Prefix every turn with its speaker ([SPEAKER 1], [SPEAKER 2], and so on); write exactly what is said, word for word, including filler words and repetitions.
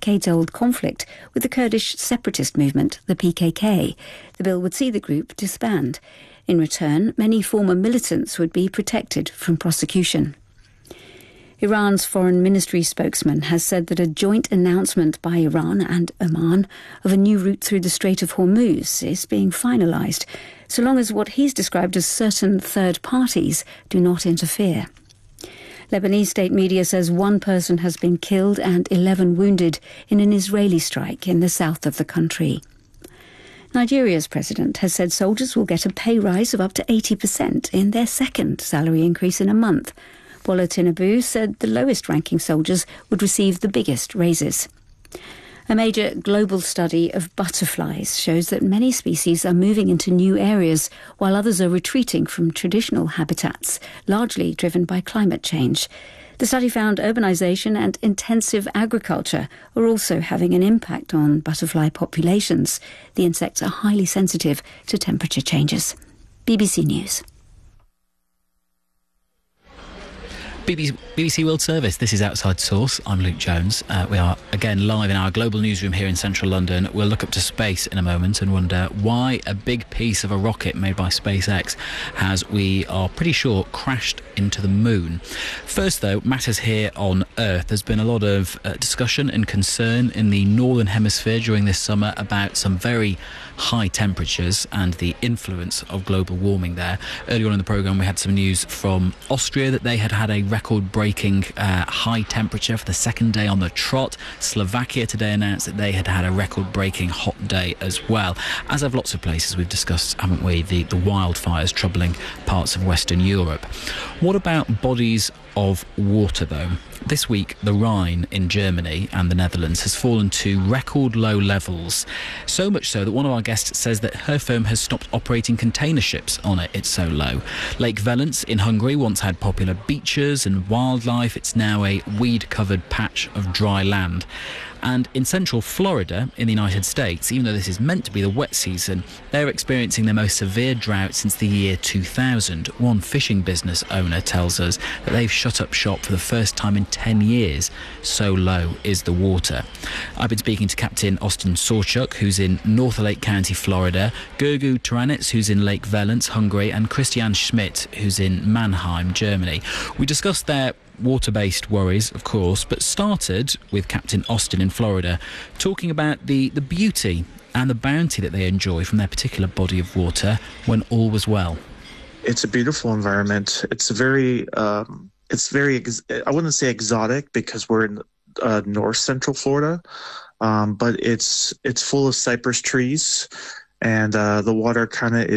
[SPEAKER 1] decades-old conflict with the Kurdish separatist movement, the P K K. The bill would see the group disband. In return, many former militants would be protected from prosecution. Iran's foreign ministry spokesman has said that a joint announcement by Iran and Oman of a new route through the Strait of Hormuz is being finalised, so long as what he's described as certain third parties do not interfere. Lebanese state media says one person has been killed and eleven wounded in an Israeli strike in the south of the country. Nigeria's president has said soldiers will get a pay rise of up to eighty percent in their second salary increase in a month. Bola Tinubu said the lowest-ranking soldiers would receive the biggest raises. A major global study of butterflies shows that many species are moving into new areas while others are retreating from traditional habitats, largely driven by climate change. The study found urbanisation and intensive agriculture are also having an impact on butterfly populations. The insects are highly sensitive to temperature changes. B B C News.
[SPEAKER 2] B B C World Service, this is Outside Source. I'm Luke Jones. Uh, we are again live in our global newsroom here in central London. We'll look up to space in a moment and wonder why a big piece of a rocket made by SpaceX has, we are pretty sure, crashed into the moon. First, though, matters here on Earth. There's been a lot of uh, discussion and concern in the Northern Hemisphere during this summer about some very high temperatures and the influence of global warming there. Earlier on in the programme, we had some news from Austria that they had had a record-breaking uh, high temperature for the second day on the trot. Slovakia today announced that they had had a record-breaking hot day as well. As have lots of places we've discussed, haven't we, the, the wildfires troubling parts of Western Europe. What about bodies of water, though? This week, the Rhine in Germany and the Netherlands has fallen to record low levels. So much so that one of our guests says that her firm has stopped operating container ships on it. It's so low. Lake Velence in Hungary once had popular beaches and wildlife. It's now a weed-covered patch of dry land. And in central Florida, in the United States, even though this is meant to be the wet season, they're experiencing their most severe drought since the year two thousand. One fishing business owner tells us that they've shut up shop for the first time in ten years. So low is the water. I've been speaking to Captain Austin Sawchuk, who's in North Lake County, Florida, Gergu Taranitz, who's in Lake Velence, Hungary, and Christian Schmidt, who's in Mannheim, Germany. We discussed their water-based worries, of course, but started with Captain Austin in Florida, talking about the, the beauty and the bounty that they enjoy from their particular body of water when all was well.
[SPEAKER 3] It's a beautiful environment. It's a very, um, it's very, ex- I wouldn't say exotic because we're in uh, north central Florida, um, but it's it's full of cypress trees, and uh, the water kind of